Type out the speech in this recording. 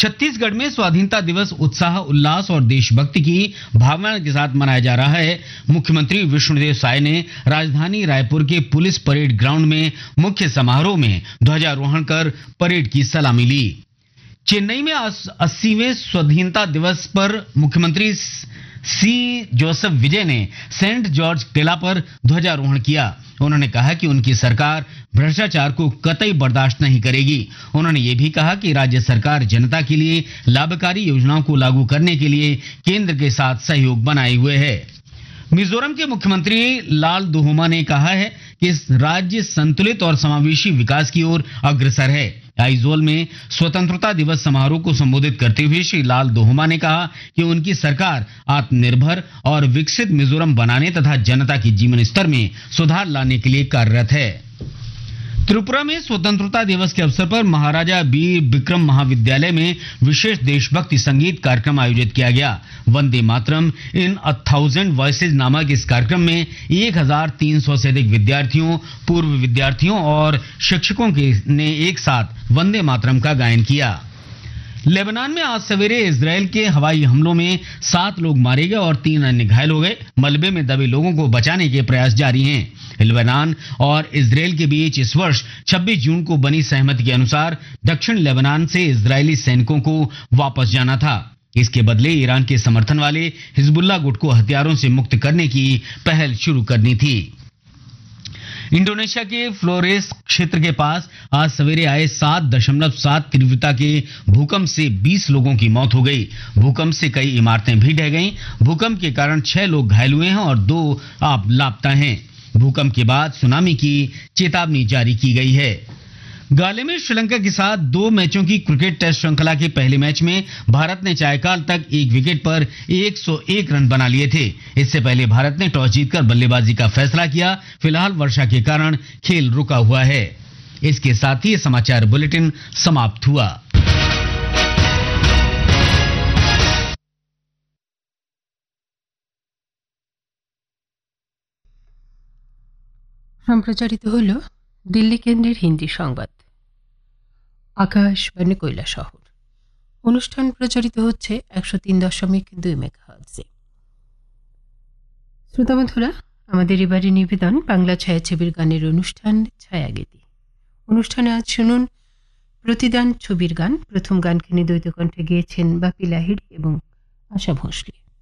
छत्तीसगढ़ में स्वाधीनता दिवस उत्साह, उल्लास और देशभक्ति की भावना के साथ मनाया जा रहा है। मुख्यमंत्री विष्णुदेव साय ने राजधानी रायपुर के पुलिस परेड ग्राउंड में मुख्य समारोह में ध्वजारोहण कर परेड की सलामी ली। चेन्नई में 80वें स्वाधीनता दिवस पर मुख्यमंत्री सी जोसेफ विजय ने सेंट जॉर्ज टिला पर ध्वजारोहण किया। उन्होंने कहा कि उनकी सरकार भ्रष्टाचार को कतई बर्दाश्त नहीं करेगी। उन्होंने ये भी कहा कि राज्य सरकार जनता के लिए लाभकारी योजनाओं को लागू करने के लिए केंद्र के साथ सहयोग बनाए हुए है। मिजोरम के मुख्यमंत्री लाल दुहोमा ने कहा है कि राज्य संतुलित और समावेशी विकास की ओर अग्रसर है। आइजोल में स्वतंत्रता दिवस समारोह को संबोधित करते हुए श्री लाल दुहोमा ने कहा कि उनकी सरकार आत्मनिर्भर और विकसित मिजोरम बनाने तथा जनता के जीवन स्तर में सुधार लाने के लिए कार्यरत है। त्रिपुरा में स्वतंत्रता दिवस के अवसर पर महाराजा वीर विक्रम महाविद्यालय में विशेष देशभक्ति संगीत कार्यक्रम आयोजित किया गया। वंदे मातरम इन 1000 वॉइसेज नामक इस कार्यक्रम में 1300 से अधिक विद्यार्थियों, पूर्व विद्यार्थियों और शिक्षकों ने एक साथ वंदे मातरम का गायन किया। लेबनान में आज सवेरे इजरायल के हवाई हमलों में 7 लोग मारे गए और 3 अन्य घायल हो गए। मलबे में दबे लोगों को बचाने के प्रयास जारी हैं। लेबनान और इजरायल के बीच इस वर्ष 26 जून को बनी सहमति के अनुसार दक्षिण लेबनान से इजरायली सैनिकों को वापस जाना था। इसके बदले ईरान के समर्थन वाले हिजबुल्लाह गुट को हथियारों से मुक्त करने की पहल शुरू करनी थी। इंडोनेशिया के फ्लोरेस क्षेत्र के पास आज सवेरे आए 7.7 तीव्रता के भूकंप से 20 लोगों की मौत हो गई। भूकंप से कई इमारतें भी ढह गईं। भूकंप के कारण 6 लोग घायल हुए हैं और 2 लापता हैं। भूकंप के बाद सुनामी की चेतावनी जारी की गई है। गाले में श्रीलंका के साथ 2 मैचों की क्रिकेट टेस्ट श्रृंखला के पहले मैच में भारत ने चायकाल तक 1 विकेट पर 101 रन बना लिए थे। इससे पहले भारत ने टॉस जीतकर बल्लेबाजी का फैसला किया। फिलहाल वर्षा के कारण खेल रुका हुआ है। इसके साथ ही ये समाचार बुलेटिन समाप्त हुआ। সম্প্রচারিত হলো দিল্লি কেন্দ্রের হিন্দি সংবাদ। আকাশবাণী কৈলাসহর। অনুষ্ঠান প্রচারিত হচ্ছে 103.2 মেগাহার্টজে। শ্রোতা বন্ধুরা, আমাদের এবারে নিবেদন বাংলা ছায়াছবির গানের অনুষ্ঠান ছায়াগীতি। অনুষ্ঠানে আজ শুনুন প্রতিদান ছবির গান। প্রথম গানখানি দ্বৈত কণ্ঠে গেয়েছেন বাপি লাহিড়ী এবং আশা ভোঁসলে।